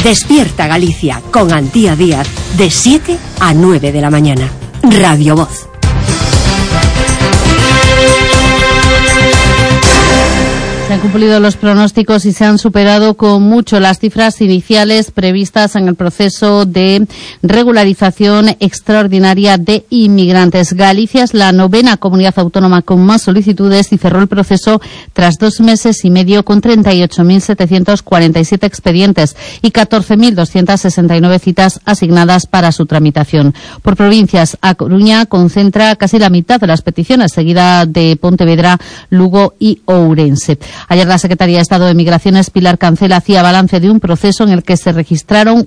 Despierta Galicia con Antía Díaz de 7 a 9 de la mañana. Radio Voz. Se han cumplido los pronósticos y se han superado con mucho las cifras iniciales previstas en el proceso de regularización extraordinaria de inmigrantes. Galicia es la 9ª comunidad autónoma con más solicitudes y cerró el proceso tras 2 meses y medio con 38.747 expedientes y 14.269 citas asignadas para su tramitación. Por provincias, A Coruña concentra casi la mitad de las peticiones, seguida de Pontevedra, Lugo y Ourense. Ayer la Secretaría de Estado de Migraciones, Pilar Cancela, hacía balance de un proceso en el que se registraron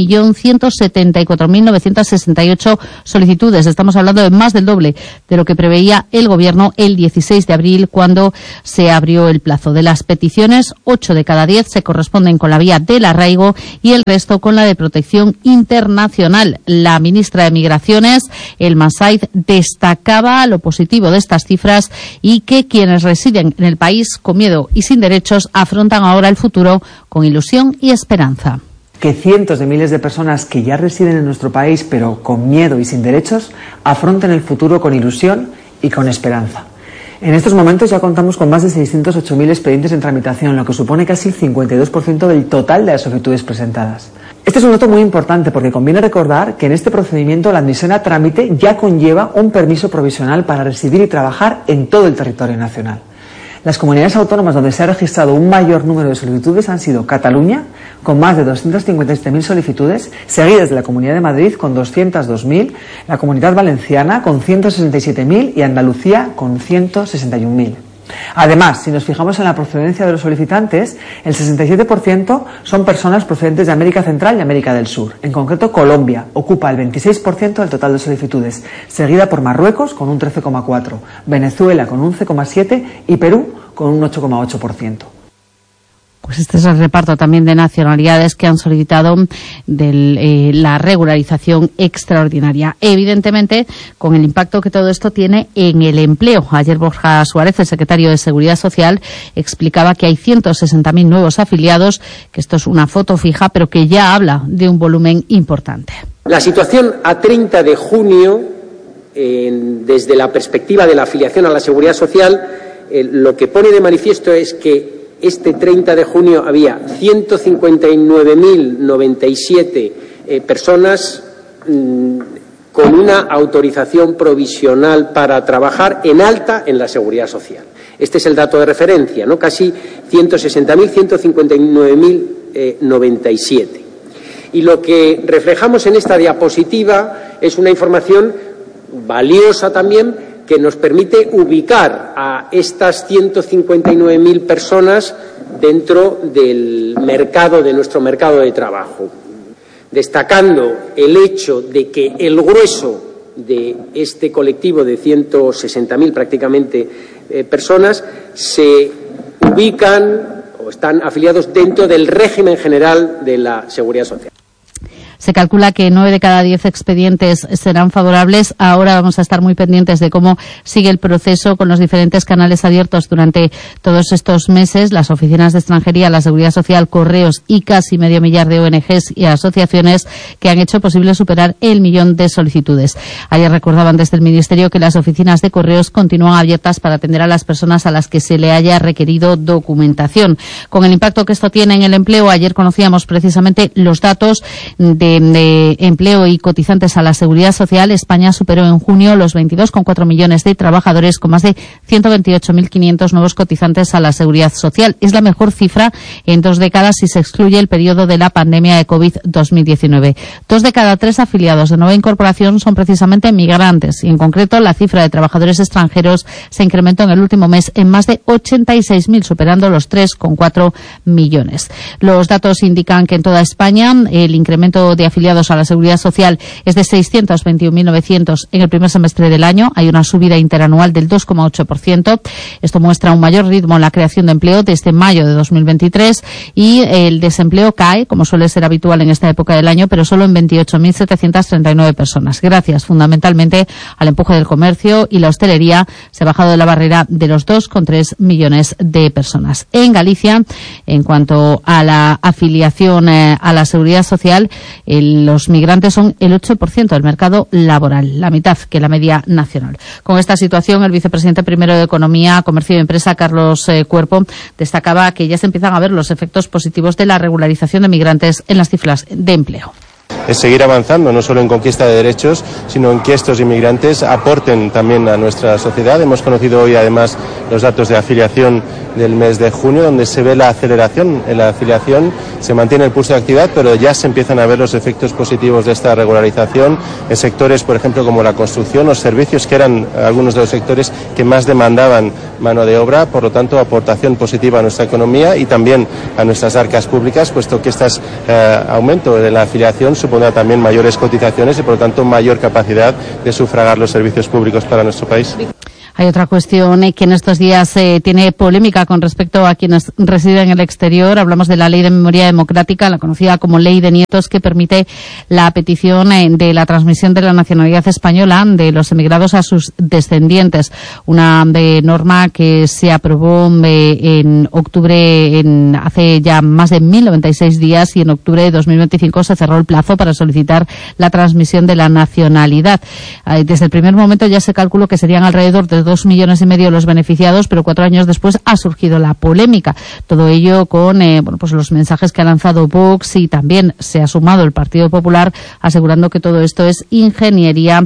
1.174.968 solicitudes. Estamos hablando de más del doble de lo que preveía el Gobierno el 16 de abril, cuando se abrió el plazo. De las peticiones, 8 de cada 10 se corresponden con la vía del arraigo y el resto con la de protección internacional. La ministra de Migraciones, Elma Saiz, destacaba lo positivo de estas cifras y que quienes residen en el país con miedo y sin derechos afrontan ahora el futuro con ilusión y esperanza. Que cientos de miles de personas que ya residen en nuestro país pero con miedo y sin derechos afronten el futuro con ilusión y con esperanza. En estos momentos ya contamos con más de 608.000 expedientes en tramitación, lo que supone casi el 52% del total de las solicitudes presentadas. Este es un dato muy importante porque conviene recordar que en este procedimiento la admisión a trámite ya conlleva un permiso provisional para residir y trabajar en todo el territorio nacional. Las comunidades autónomas donde se ha registrado un mayor número de solicitudes han sido Cataluña, con más de 257.000 solicitudes, seguidas de la Comunidad de Madrid con 202.000, la Comunidad Valenciana con 167.000 y Andalucía con 161.000. Además, si nos fijamos en la procedencia de los solicitantes, el 67% son personas procedentes de América Central y América del Sur. En concreto, Colombia ocupa el 26% del total de solicitudes, seguida por Marruecos con un 13,4%, Venezuela con un 11,7% y Perú con un 8,8%. Pues este es el reparto también de nacionalidades que han solicitado la regularización extraordinaria. Evidentemente, con el impacto que todo esto tiene en el empleo. Ayer Borja Suárez, el secretario de Seguridad Social, explicaba que hay 160.000 nuevos afiliados, que esto es una foto fija, pero que ya habla de un volumen importante. La situación a 30 de junio, desde la perspectiva de la afiliación a la Seguridad Social, lo que pone de manifiesto es que este 30 de junio había 159.097 personas con una autorización provisional para trabajar en alta en la Seguridad Social. Este es el dato de referencia, ¿no? Casi 160.000, 159.097. Y lo que reflejamos en esta diapositiva es una información valiosa también, que nos permite ubicar a estas 159.000 personas dentro del mercado, de nuestro mercado de trabajo, destacando el hecho de que el grueso de este colectivo de 160.000 prácticamente personas se ubican o están afiliados dentro del régimen general de la Seguridad Social. Se calcula que 9 de cada 10 expedientes serán favorables. Ahora vamos a estar muy pendientes de cómo sigue el proceso con los diferentes canales abiertos durante todos estos meses. Las oficinas de extranjería, la Seguridad Social, correos y casi medio millar de ONGs y asociaciones que han hecho posible superar el 1.000.000 de solicitudes. Ayer recordaban desde el Ministerio que las oficinas de correos continúan abiertas para atender a las personas a las que se le haya requerido documentación. Con el impacto que esto tiene en el empleo, ayer conocíamos precisamente los datos de empleo y cotizantes a la Seguridad Social. España superó en junio los 22,4 millones de trabajadores, con más de 128.500 nuevos cotizantes a la Seguridad Social. Es la mejor cifra en 2 décadas si se excluye el periodo de la pandemia de COVID-2019. 2 de cada 3 afiliados de nueva incorporación son precisamente migrantes y, en concreto, la cifra de trabajadores extranjeros se incrementó en el último mes en más de 86.000, superando los 3,4 millones. Los datos indican que en toda España el incremento número de afiliados a la Seguridad Social es de 621.900 en el primer semestre del año. Hay una subida interanual del 2,8%. Esto muestra un mayor ritmo en la creación de empleo desde mayo de 2023 y el desempleo cae, como suele ser habitual en esta época del año, pero solo en 28.739 personas. Gracias fundamentalmente al empuje del comercio y la hostelería, se ha bajado de la barrera de los 2,3 millones de personas. En Galicia, en cuanto a la afiliación a la Seguridad Social, los migrantes son el 8% del mercado laboral, la mitad que la media nacional. Con esta situación, el vicepresidente primero de Economía, Comercio y Empresa, Carlos Cuerpo, destacaba que ya se empiezan a ver los efectos positivos de la regularización de migrantes en las cifras de empleo. Es seguir avanzando, no solo en conquista de derechos, sino en que estos inmigrantes aporten también a nuestra sociedad. Hemos conocido hoy, además, los datos de afiliación del mes de junio, donde se ve la aceleración en la afiliación, se mantiene el pulso de actividad, pero ya se empiezan a ver los efectos positivos de esta regularización en sectores, por ejemplo, como la construcción o servicios, que eran algunos de los sectores que más demandaban mano de obra. Por lo tanto, aportación positiva a nuestra economía y también a nuestras arcas públicas, puesto que este aumento de la afiliación supondrá también mayores cotizaciones y, por lo tanto, mayor capacidad de sufragar los servicios públicos para nuestro país. Hay otra cuestión que en estos días tiene polémica con respecto a quienes residen en el exterior. Hablamos de la Ley de Memoria Democrática, la conocida como Ley de Nietos, que permite la petición de la transmisión de la nacionalidad española de los emigrados a sus descendientes. Una norma que se aprobó en octubre, hace ya más de 1096 días, y en octubre de 2025 se cerró el plazo para solicitar la transmisión de la nacionalidad. Desde el primer momento ya se calculó que serían alrededor de 2,5 millones los beneficiados, pero 4 años después ha surgido la polémica. Todo ello con pues los mensajes que ha lanzado Vox, y también se ha sumado el Partido Popular asegurando que todo esto es ingeniería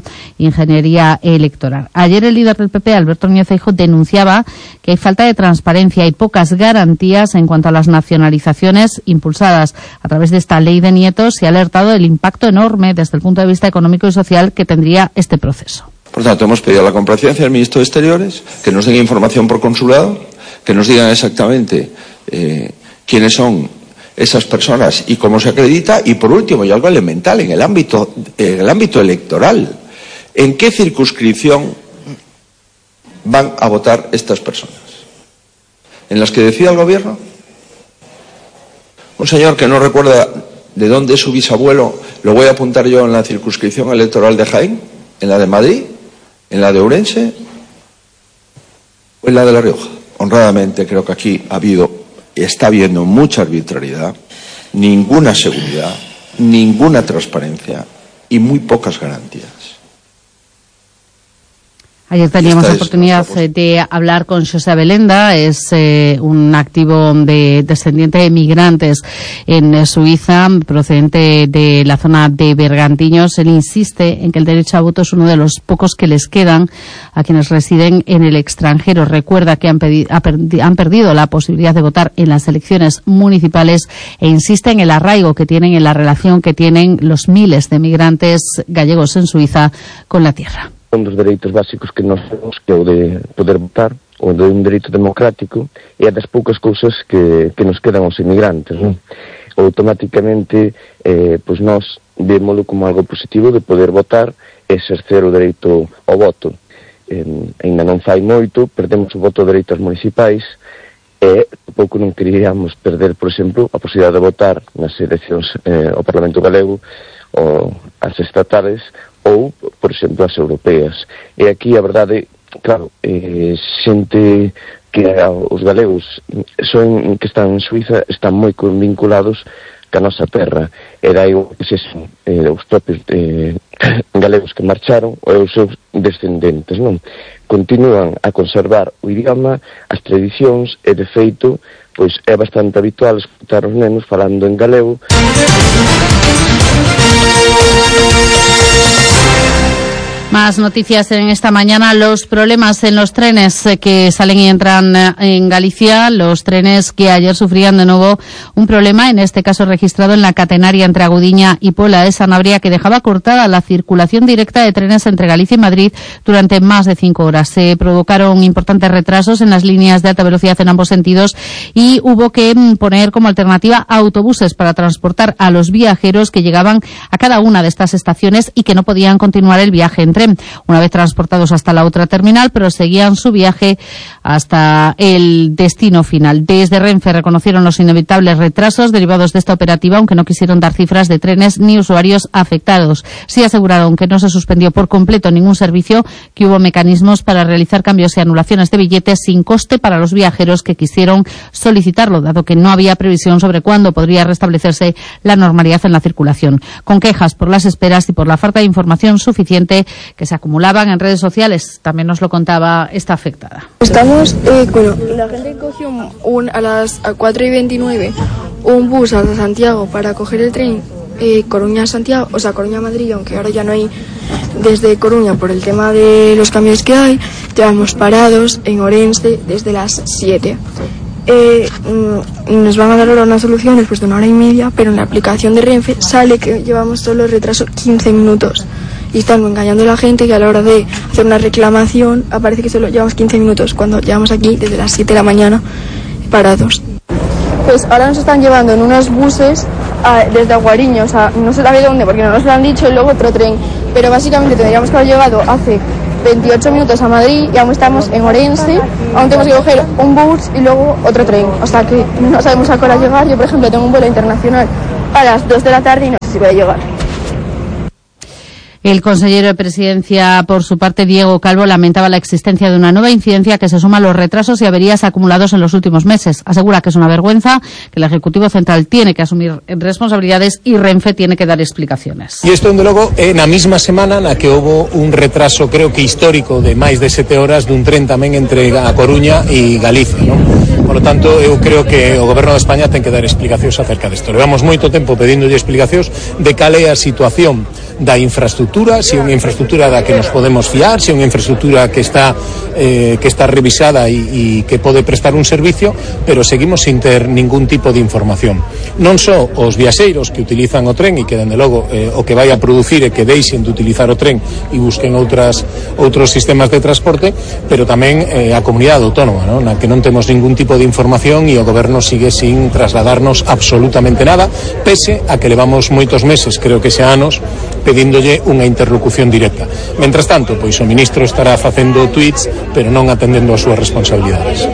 electoral. Ayer el líder del PP, Alberto Núñez Feijóo, denunciaba que hay falta de transparencia y pocas garantías en cuanto a las nacionalizaciones impulsadas a través de esta Ley de Nietos, y ha alertado del impacto enorme desde el punto de vista económico y social que tendría este proceso. Por tanto, hemos pedido a la comparecencia del ministro de Exteriores que nos den información por consulado, que nos digan exactamente quiénes son esas personas y cómo se acredita, y por último, y algo elemental, en el ámbito electoral, ¿en qué circunscripción van a votar estas personas? ¿En las que decida el gobierno? Un señor que no recuerda de dónde es su bisabuelo, ¿lo voy a apuntar yo en la circunscripción electoral de Jaén? ¿En la de Madrid? ¿En la de Ourense? ¿O en la de La Rioja? Honradamente creo que aquí está habiendo mucha arbitrariedad, ninguna seguridad, ninguna transparencia y muy pocas garantías. Ayer teníamos la oportunidad de hablar con Xosé Abelenda, es un activo descendiente de migrantes en Suiza, procedente de la zona de Bergantiños. Él insiste en que el derecho a voto es uno de los pocos que les quedan a quienes residen en el extranjero. Recuerda que han perdido la posibilidad de votar en las elecciones municipales, e insiste en el arraigo que tienen, en la relación que tienen los miles de migrantes gallegos en Suiza con la tierra. Un dos dereitos básicos que nós temos, que é o de poder votar, o de un dereito democrático, e é das poucas cousas que nos quedan aos inmigrantes, non? Automáticamente, pois nós vémolo como algo positivo de poder votar e exercer o dereito ao voto. Ainda non fai moito, perdemos o voto de dereitos municipais, e pouco non queríamos perder, por exemplo, a posibilidade de votar nas eleccións ao Parlamento Galego, ou as estatales, ou, por exemplo, as europeas. E aquí a verdade, claro, xente que os galegos que están en Suiza están moi vinculados ca nosa terra, e dai que sexan os propios galegos que marcharon ou os seus descendentes, non? Continúan a conservar o idioma, as tradicións, e de feito, pois é bastante habitual escutar os nenos falando en galego. Más noticias en esta mañana. Los problemas en los trenes que salen y entran en Galicia. Los trenes que ayer sufrían de nuevo un problema, en este caso registrado en la catenaria entre Agudiña y Puebla de Sanabria, que dejaba cortada la circulación directa de trenes entre Galicia y Madrid durante más de 5 horas. Se provocaron importantes retrasos en las líneas de alta velocidad en ambos sentidos y hubo que poner como alternativa autobuses para transportar a los viajeros que llegaban a cada una de estas estaciones y que no podían continuar el viaje en tren. Una vez transportados hasta la otra terminal, proseguían su viaje hasta el destino final. Desde Renfe reconocieron los inevitables retrasos derivados de esta operativa, aunque no quisieron dar cifras de trenes ni usuarios afectados. Sí aseguraron que no se suspendió por completo ningún servicio, que hubo mecanismos para realizar cambios y anulaciones de billetes sin coste para los viajeros que quisieron solicitarlo, dado que no había previsión sobre cuándo podría restablecerse la normalidad en la circulación. Con quejas por las esperas y por la falta de información suficiente que se acumulaban en redes sociales. También nos lo contaba esta afectada. Estamos, la gente cogió a las 4:29 un bus a Santiago para coger el tren Coruña-Santiago, o sea, Coruña-Madrid, aunque ahora ya no hay desde Coruña por el tema de los cambios que hay. Llevamos parados en Orense desde las 7. Nos van a dar ahora una solución después de 1 hora y media, pero en la aplicación de Renfe sale que llevamos solo retraso 15 minutos. Y están engañando a la gente que a la hora de hacer una reclamación aparece que solo llevamos 15 minutos, cuando llevamos aquí desde las 7 de la mañana parados. Pues ahora nos están llevando en unos buses desde Aguariño, o sea, no se sabe dónde porque no nos lo han dicho, y luego otro tren. Pero básicamente tendríamos que haber llegado hace 28 minutos a Madrid y aún estamos en Orense, aún tenemos que coger un bus y luego otro tren. O sea que no sabemos a qué hora llegar. Yo, por ejemplo, tengo un vuelo internacional a las 2 de la tarde y no sé si voy a llegar. El consejero de Presidencia, por su parte, Diego Calvo, lamentaba la existencia de una nueva incidencia que se suma a los retrasos y averías acumulados en los últimos meses. Asegura que es una vergüenza, que el Ejecutivo Central tiene que asumir responsabilidades y Renfe tiene que dar explicaciones. E isto, dende logo, é na mesma semana na que houve un retraso, creo que histórico, de máis de 7 horas dun tren tamén entre a Coruña e Galicia, non? Por lo tanto, eu creo que o Goberno de España ten que dar explicacións acerca disto. Levamos moito tempo pedíndolle explicacións de cal é a situación da infraestructura, se é unha infraestructura da que nos podemos fiar, se é unha infraestructura que está revisada e que pode prestar un servicio, pero seguimos sin ter ningún tipo de información. Non só os viaxeiros que utilizan o tren e que, dende logo, o que vai a producir é que deixen de utilizar o tren e busquen outros sistemas de transporte, pero tamén a comunidade autónoma, non? Na que non temos ningún tipo de información e o Goberno sigue sin trasladarnos absolutamente nada, pese a que levamos moitos meses, creo que xa anos, pedíndolle unha interlocución directa. Mentras tanto, pois o ministro estará facendo tweets, pero non atendendo as súas responsabilidades.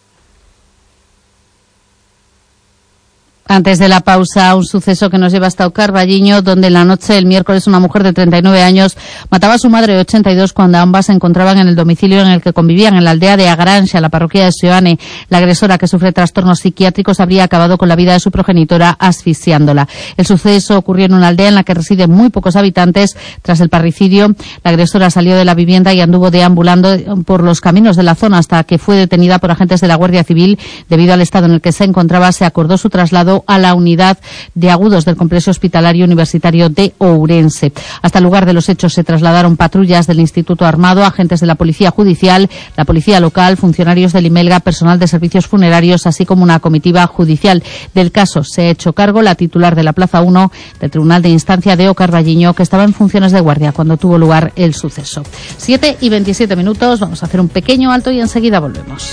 Antes de la pausa, un suceso que nos lleva hasta Carballiño, donde en la noche del miércoles una mujer de 39 años mataba a su madre de 82 cuando ambas se encontraban en el domicilio en el que convivían en la aldea de Agranxa, la parroquia de Seoane. La agresora, que sufre trastornos psiquiátricos, habría acabado con la vida de su progenitora asfixiándola. El suceso ocurrió en una aldea en la que residen muy pocos habitantes. Tras el parricidio, la agresora salió de la vivienda y anduvo deambulando por los caminos de la zona hasta que fue detenida por agentes de la Guardia Civil. Debido al estado en el que se encontraba, se acordó su traslado a la unidad de agudos del complejo hospitalario universitario de Ourense. Hasta el lugar de los hechos se trasladaron patrullas del Instituto Armado, agentes de la Policía Judicial, la Policía Local, funcionarios del IMELGA, personal de servicios funerarios, así como una comitiva judicial. Del caso se ha hecho cargo la titular de la Plaza 1 del Tribunal de Instancia de Carballiño, que estaba en funciones de guardia cuando tuvo lugar el suceso. 7:27, vamos a hacer un pequeño alto y enseguida volvemos.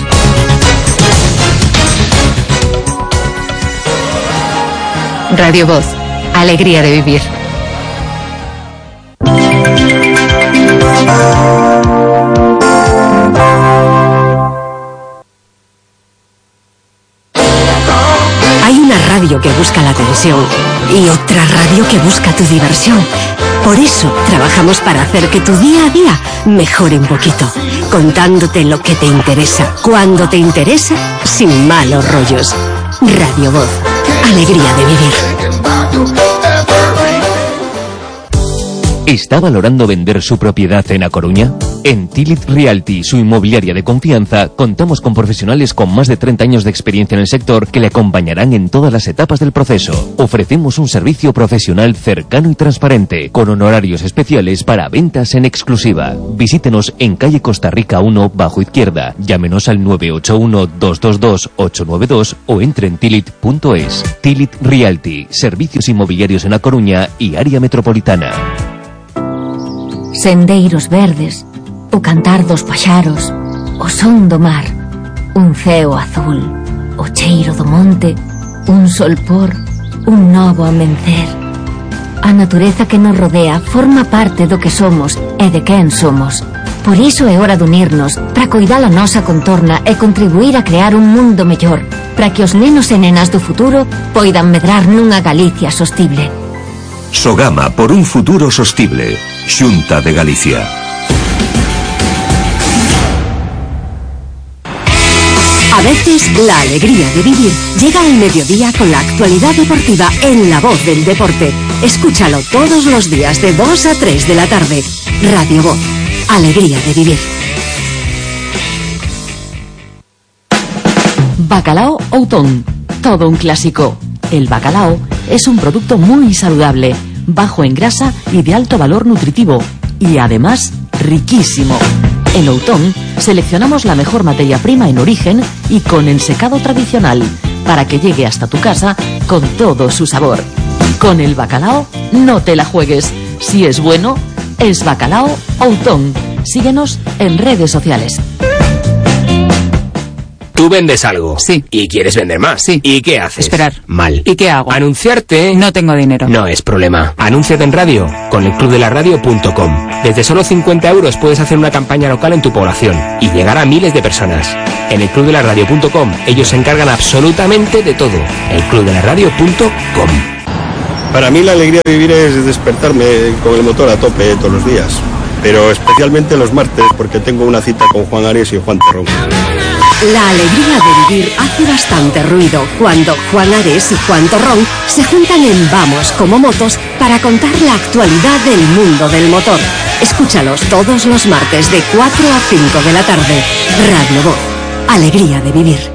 Radio Voz, alegría de vivir. Hay una radio que busca la atención y otra radio que busca tu diversión. Por eso trabajamos para hacer que tu día a día mejore un poquito, contándote lo que te interesa, cuando te interesa, sin malos rollos. Radio Voz, alegría de vivir. ¿Está valorando vender su propiedad en A Coruña? En Tilit Realty, su inmobiliaria de confianza, contamos con profesionales con más de 30 años de experiencia en el sector que le acompañarán en todas las etapas del proceso. Ofrecemos un servicio profesional cercano y transparente, con honorarios especiales para ventas en exclusiva. Visítenos en calle Costa Rica 1, bajo izquierda. Llámenos al 981-222-892 o entre en tilit.es. Tilit Realty, servicios inmobiliarios en A Coruña y área metropolitana. Sendeiros verdes, o cantar dos paxaros, o son do mar, un ceo azul, o cheiro do monte, un solpor, un novo amencer. A natureza que nos rodea forma parte do que somos e de quen somos. Por iso é hora de unirnos para coidar a nosa contorna e contribuir a crear un mundo mellor, para que os nenos e nenas do futuro poidan medrar nunha Galicia sostible. Sogama por un futuro sostible. Xunta de Galicia. A veces la alegría de vivir llega al mediodía con la actualidad deportiva en La Voz del Deporte. Escúchalo todos los días de 2 a 3 de la tarde. Radio Voz. Alegría de vivir. Bacalao Outón. Todo un clásico. El bacalao es un producto muy saludable, bajo en grasa y de alto valor nutritivo, y además riquísimo. En Outón seleccionamos la mejor materia prima en origen y con ensecado tradicional, para que llegue hasta tu casa con todo su sabor. Con el bacalao no te la juegues. Si es bueno, es Bacalao Outón. Síguenos en redes sociales. Tú vendes algo. Sí. Y quieres vender más. Sí. ¿Y qué haces? Esperar. Mal. ¿Y qué hago? Anunciarte. No tengo dinero. No es problema. Anúnciate en radio con elclubdelaradio.com. Desde solo 50 euros puedes hacer una campaña local en tu población y llegar a miles de personas. En elclubdelaradio.com ellos se encargan absolutamente de todo. elclubdelaradio.com. Para mí la alegría de vivir es despertarme con el motor a tope todos los días. Pero especialmente los martes porque tengo una cita con Juan Ares y Juan Terrón. La alegría de vivir hace bastante ruido cuando Juan Ares y Juan Torrón se juntan en Vamos como Motos para contar la actualidad del mundo del motor. Escúchalos todos los martes de 4 a 5 de la tarde. Radio Voz. Alegría de vivir.